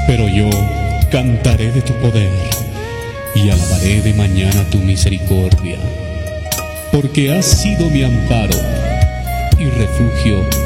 Pero yo cantaré de tu poder y alabaré de mañana tu misericordia, porque has sido mi amparo y refugio